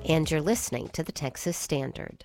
and you're listening to the Texas Standard.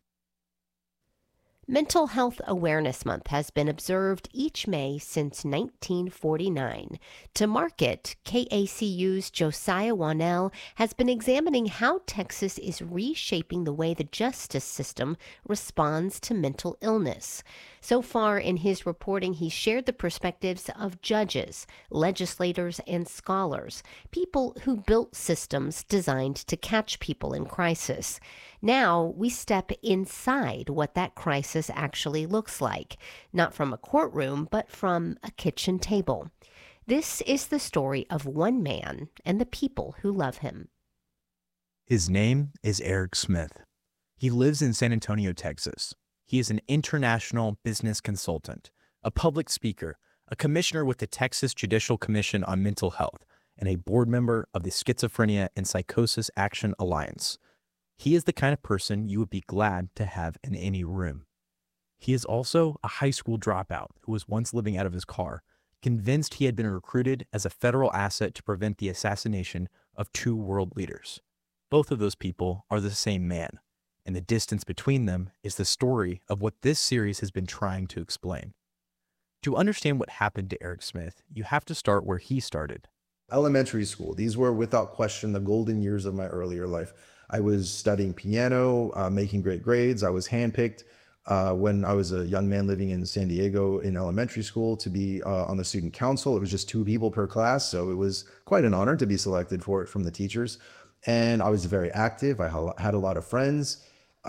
Mental Health Awareness Month has been observed each May since 1949. To mark it, KACU's Josiah Wanell has been examining how Texas is reshaping the way the justice system responds to mental illness. So far in his reporting, he shared the perspectives of judges, legislators, and scholars, people who built systems designed to catch people in crisis. Now we step inside what that crisis actually looks like, not from a courtroom, but from a kitchen table. This is the story of one man and the people who love him. His name is Eric Smith. He lives in San Antonio, Texas. He is an international business consultant, a public speaker, a commissioner with the Texas Judicial Commission on Mental Health, and a board member of the Schizophrenia and Psychosis Action Alliance. He is the kind of person you would be glad to have in any room. He is also a high school dropout who was once living out of his car, convinced he had been recruited as a federal asset to prevent the assassination of two world leaders. Both of those people are the same man, and the distance between them is the story of what this series has been trying to explain. To understand what happened to Eric Smith, you have to start where he started. Elementary school. These were without question the golden years of my earlier life. I was studying piano, making great grades. I was handpicked when I was a young man living in San Diego in elementary school to be on the student council. It was just 2 people per class, so it was quite an honor to be selected for it from the teachers. And I was very active. I had a lot of friends.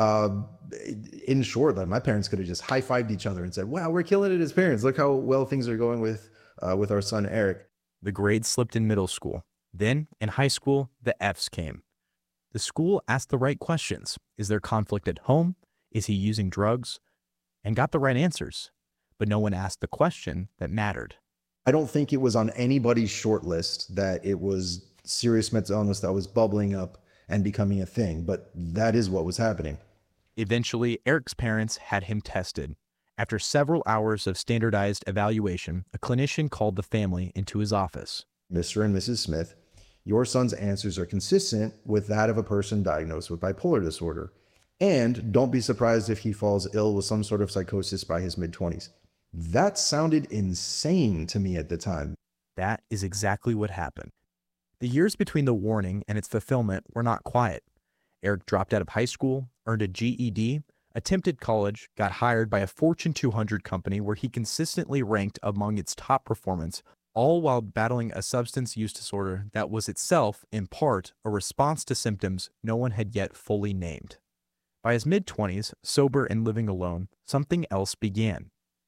In short, like my parents could have just high-fived each other and said, "Wow, we're killing it as parents. Look how well things are going with our son Eric." The grades slipped in middle school. Then, in high school, the Fs came. The school asked the right questions. Is there conflict at home? Is he using drugs? And got the right answers. But no one asked the question that mattered. I don't think it was on anybody's short list that it was serious mental illness that was bubbling up and becoming a thing, but that is what was happening. Eventually, Eric's parents had him tested. After several hours of standardized evaluation, a clinician called the family into his office. "Mr. and Mrs. Smith, your son's answers are consistent with that of a person diagnosed with bipolar disorder. And don't be surprised if he falls ill with some sort of psychosis by his mid-20s. That sounded insane to me at the time. That is exactly what happened. The years between the warning and its fulfillment were not quiet. Eric dropped out of high school, earned a GED, attempted college, got hired by a Fortune 200 company where he consistently ranked among its top performance, all while battling a substance use disorder that was itself, in part, a response to symptoms no one had yet fully named. By his mid-20s, sober and living alone, something else began.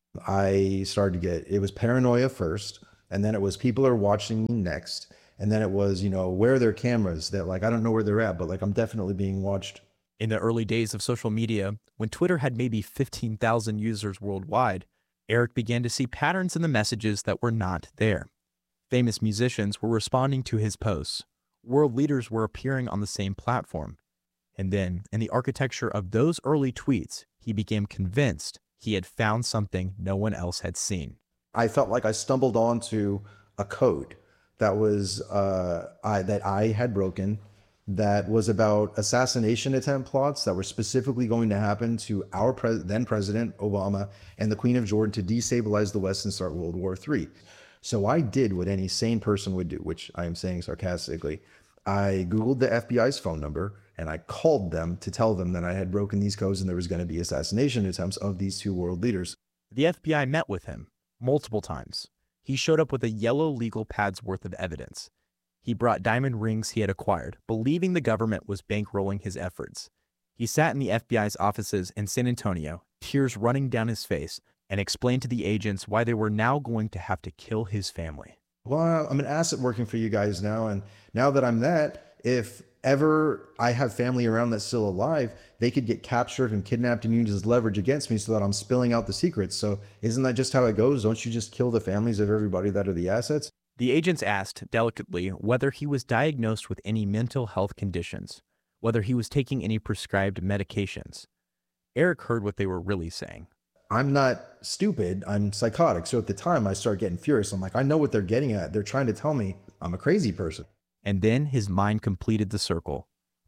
I started to get, it was paranoia first, and then it was people are watching me next, and then it was, where are their cameras? That I don't know where they're at, but I'm definitely being watched. In the early days of social media, when Twitter had maybe 15,000 users worldwide, Eric began to see patterns in the messages that were not there. Famous musicians were responding to his posts. World leaders were appearing on the same platform. And then, in the architecture of those early tweets, he became convinced he had found something no one else had seen. I felt like I stumbled onto a code that was that I had broken, that was about assassination attempt plots that were specifically going to happen to our then President Obama and the Queen of Jordan to destabilize the West and start World War III. So I did what any sane person would do, which I am saying sarcastically. I Googled the FBI's phone number and I called them to tell them that I had broken these codes and there was going to be assassination attempts of these two world leaders. The FBI met with him multiple times. He showed up with a yellow legal pad's worth of evidence. He brought diamond rings he had acquired, believing the government was bankrolling his efforts. He sat in the FBI's offices in San Antonio, tears running down his face, and explained to the agents why they were now going to have to kill his family. Well, I'm an asset working for you guys now, and now that I'm that, if ever I have family around that's still alive, they could get captured and kidnapped and used as leverage against me so that I'm spilling out the secrets. So isn't that just how it goes? Don't you just kill the families of everybody that are the assets? The agents asked, delicately, whether he was diagnosed with any mental health conditions, whether he was taking any prescribed medications. Eric heard what they were really saying. I'm not stupid, I'm psychotic. So at the time I start getting furious. I'm like, I know what they're getting at. They're trying to tell me I'm a crazy person. And then his mind completed the circle.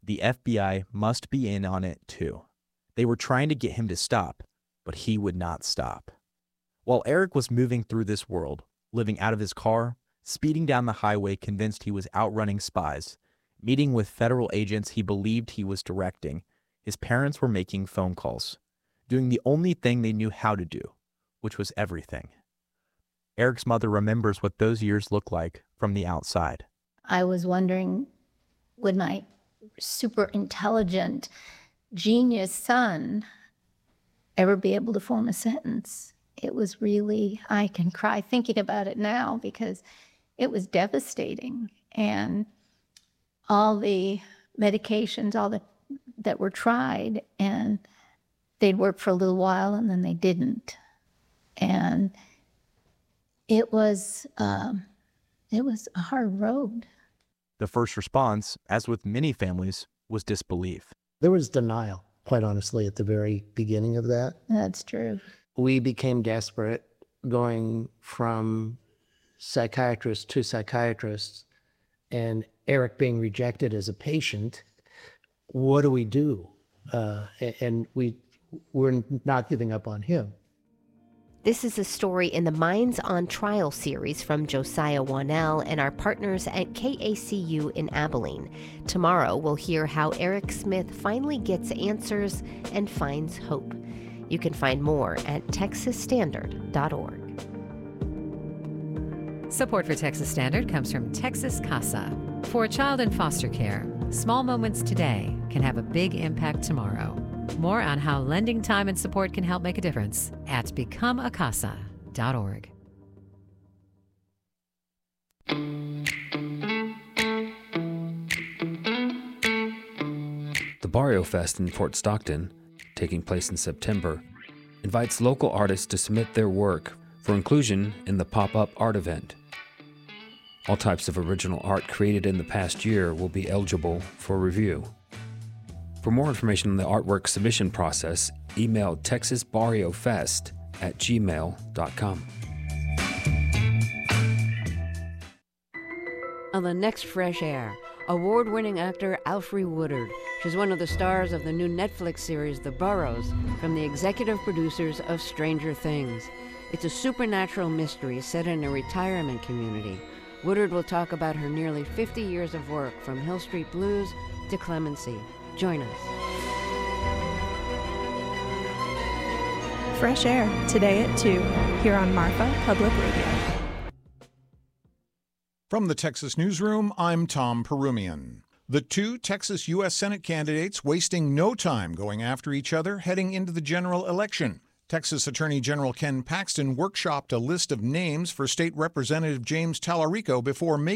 The FBI must be in on it too. They were trying to get him to stop, but he would not stop. While Eric was moving through this world, living out of his car, speeding down the highway convinced he was outrunning spies, meeting with federal agents he believed he was directing, his parents were making phone calls, doing the only thing they knew how to do, which was everything. Eric's mother remembers what those years looked like from the outside. I was wondering, would my super intelligent, genius son ever be able to form a sentence? It was really, I can cry thinking about it now because it was devastating. And all the medications, that were tried, and they'd work for a little while and then they didn't. And it was a hard road. The first response, as with many families, was disbelief. There was denial, quite honestly, at the very beginning of that. That's true. We became desperate, going from psychiatrist to psychiatrist, and Eric being rejected as a patient. What do we do? And we're not giving up on him. This is a story in the Minds on Trial series from Josiah Wanell and our partners at KACU in Abilene. Tomorrow, we'll hear how Eric Smith finally gets answers and finds hope. You can find more at texasstandard.org. Support for Texas Standard comes from Texas CASA. For a child in foster care, small moments today can have a big impact tomorrow. More on how lending time and support can help make a difference at becomeacasa.org. The Barrio Fest in Fort Stockton, taking place in September, invites local artists to submit their work for inclusion in the pop-up art event. All types of original art created in the past year will be eligible for review. For more information on the artwork submission process, email texasbarriofest@gmail.com. On the next Fresh Air, award-winning actor Alfre Woodard. She's one of the stars of the new Netflix series The Burrows, from the executive producers of Stranger Things. It's a supernatural mystery set in a retirement community. Woodard will talk about her nearly 50 years of work, from Hill Street Blues to Clemency. Join us. Fresh Air, today at 2, here on Marfa Public Radio. From the Texas Newsroom, I'm Tom Perumian. The two Texas U.S. Senate candidates wasting no time going after each other heading into the general election. Texas Attorney General Ken Paxton workshopped a list of names for State Representative James Tallarico before making